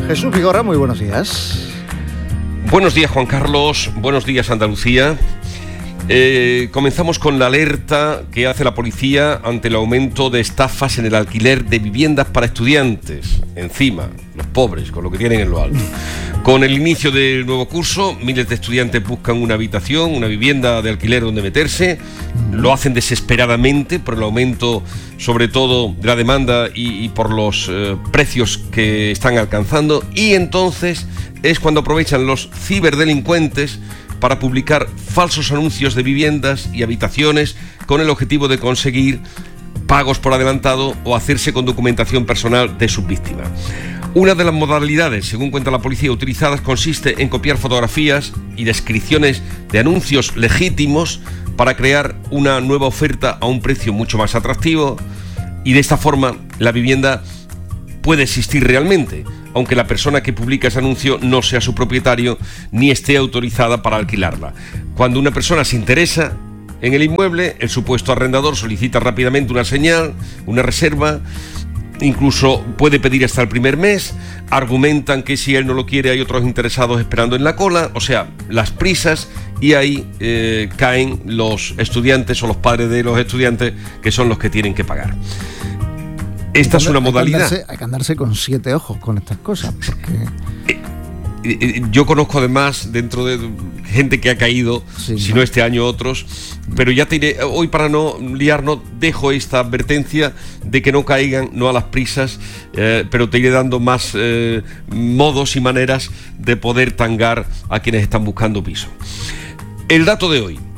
Jesús Vigorra, muy buenos días. Buenos días, Juan Carlos. Buenos días, Andalucía. Comenzamos con la alerta que hace la policía ante el aumento de estafas en el alquiler de viviendas para estudiantes. Encima, los pobres, con lo que tienen en lo alto. Con el inicio del nuevo curso, miles de estudiantes buscan una habitación, una vivienda de alquiler donde meterse. Lo hacen desesperadamente por el aumento, sobre todo, de la demanda y por los precios que están alcanzando. Y entonces es cuando aprovechan los ciberdelincuentes para publicar falsos anuncios de viviendas y habitaciones con el objetivo de conseguir pagos por adelantado o hacerse con documentación personal de sus víctimas. Una de las modalidades, según cuenta la policía, utilizadas consiste en copiar fotografías y descripciones de anuncios legítimos para crear una nueva oferta a un precio mucho más atractivo, y de esta forma la vivienda puede existir realmente, aunque la persona que publica ese anuncio no sea su propietario ni esté autorizada para alquilarla. Cuando una persona se interesa en el inmueble, el supuesto arrendador solicita rápidamente una señal, una reserva, incluso puede pedir hasta el primer mes. Argumentan que si él no lo quiere hay otros interesados esperando en la cola, o sea, las prisas, y ahí caen los estudiantes o los padres de los estudiantes, que son los que tienen que pagar. Esta es una modalidad. Hay que andarse con 7 ojos con estas cosas, porque yo conozco además dentro de gente que ha caído, sí, si no este año otros, pero ya te diré, hoy para no liarnos dejo esta advertencia de que no caigan, no a las prisas, pero te iré dando más modos y maneras de poder tangar a quienes están buscando piso. El dato de hoy,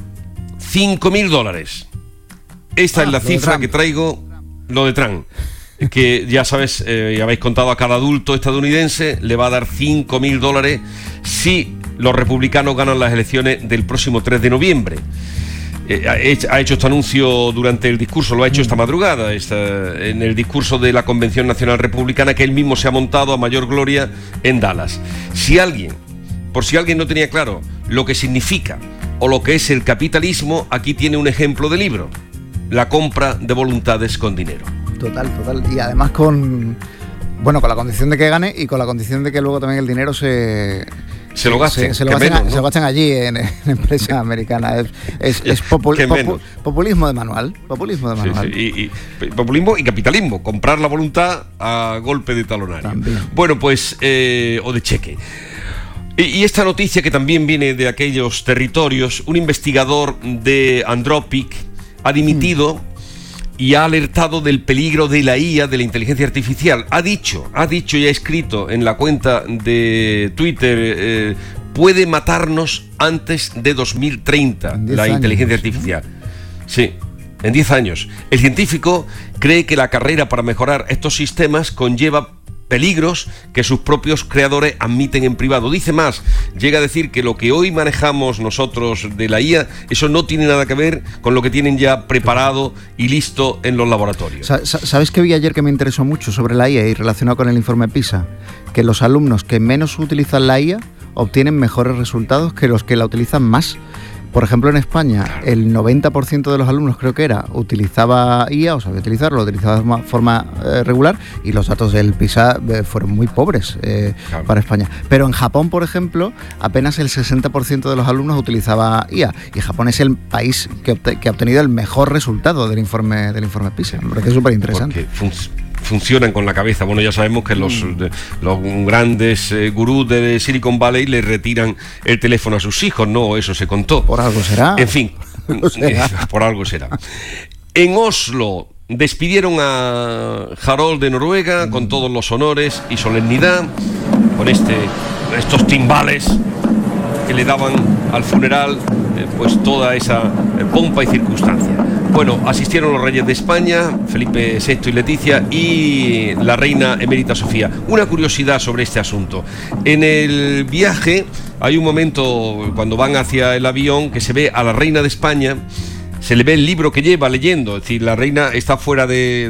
$5.000. Esta es la cifra que traigo. Lo de Trump, que ya sabes, ya habéis contado, a cada adulto estadounidense le va a dar $5.000 si los republicanos ganan las elecciones del próximo 3 de noviembre. Ha hecho este anuncio durante el discurso, lo ha hecho esta madrugada, en el discurso de la Convención Nacional Republicana, que él mismo se ha montado a mayor gloria en Dallas. Por si alguien no tenía claro lo que significa o lo que es el capitalismo, aquí tiene un ejemplo de libro: la compra de voluntades con dinero. Total. Y además con la condición de que gane y con la condición de que luego también el dinero se lo gasten. Se lo gastan allí en empresas americanas. Es populismo de manual. Sí. Y populismo y capitalismo. Comprar la voluntad a golpe de talonario. También. Bueno, pues, o de cheque. Y esta noticia, que también viene de aquellos territorios, un investigador de Anthropic ha dimitido y ha alertado del peligro de la IA, de la inteligencia artificial. Ha dicho y ha escrito en la cuenta de Twitter, puede matarnos antes de 2030, la inteligencia artificial. Sí, en 10 años. El científico cree que la carrera para mejorar estos sistemas conlleva peligros que sus propios creadores admiten en privado. Dice más, llega a decir que lo que hoy manejamos nosotros de la IA, eso no tiene nada que ver con lo que tienen ya preparado y listo en los laboratorios. ¿Sabes qué vi ayer que me interesó mucho sobre la IA y relacionado con el informe PISA? Que los alumnos que menos utilizan la IA obtienen mejores resultados que los que la utilizan más. Por ejemplo, en España, el 90% de los alumnos, creo que era, utilizaba IA, o sabía utilizarlo, lo utilizaba de forma regular, y los datos del PISA fueron muy pobres para España. Pero en Japón, por ejemplo, apenas el 60% de los alumnos utilizaba IA, y Japón es el país que ha obtenido el mejor resultado del informe PISA. Me parece súper interesante. Funcionan con la cabeza. Bueno, ya sabemos que los grandes gurús de Silicon Valley le retiran el teléfono a sus hijos, ¿no? Eso se contó. Por algo será. En fin, por algo será. En Oslo despidieron a Harald de Noruega con todos los honores y solemnidad, con estos timbales que le daban al funeral, pues toda esa pompa y circunstancia. Bueno, asistieron los reyes de España, Felipe VI y Leticia, y la reina emérita Sofía. Una curiosidad sobre este asunto: en el viaje hay un momento cuando van hacia el avión que se ve a la reina de España, se le ve el libro que lleva leyendo, es decir, la reina está fuera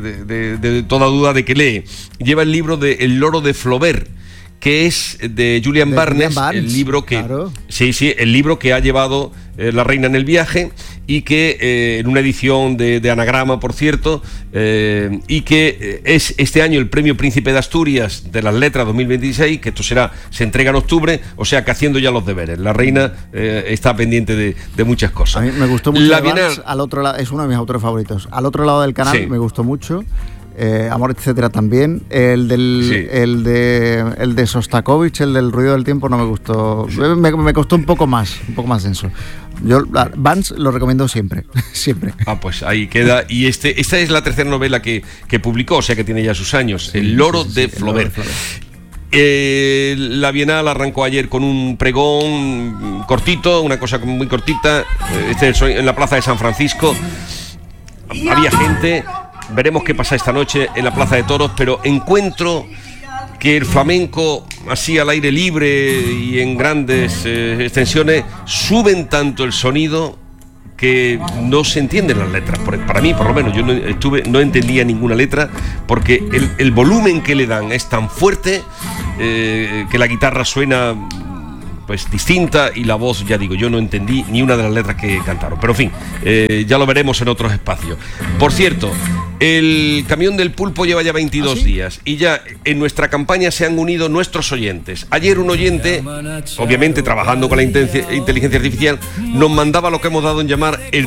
de toda duda de que lee. Lleva el libro de El loro de Flaubert, que es de Julian Barnes, el libro que el libro que ha llevado la reina en el viaje, y que en una edición de Anagrama, por cierto, y que es este año el Premio Príncipe de Asturias de las Letras 2026, que esto se entrega en octubre, o sea que haciendo ya los deberes. La reina está pendiente de muchas cosas. A mí me gustó mucho la Bienal, al otro lado, es uno de mis autores favoritos. Al otro lado del canal, sí, me gustó mucho. Amor, etcétera, también. El de Sostakovich, el del Ruido del Tiempo, no me gustó. Sí. Me costó un poco más denso. Yo Vance lo recomiendo siempre. Siempre. Pues ahí queda. Y esta es la tercera novela que publicó, o sea que tiene ya sus años. Sí, El Loro de Flaubert. La Bienal arrancó ayer con un pregón cortito, una cosa muy cortita, en la plaza de San Francisco. Había gente. Veremos qué pasa esta noche en la Plaza de Toros, pero encuentro que el flamenco, así al aire libre y en grandes extensiones, suben tanto el sonido que no se entienden las letras. Para mí, por lo menos, yo no entendía ninguna letra, porque el volumen que le dan es tan fuerte que la guitarra suena pues distinta y la voz, ya digo, yo no entendí ni una de las letras que cantaron. Pero en fin, ya lo veremos en otros espacios. Por cierto, el Camión del Pulpo lleva ya 22 días y ya en nuestra campaña se han unido nuestros oyentes. Ayer un oyente, obviamente trabajando con la inteligencia artificial, nos mandaba lo que hemos dado en llamar el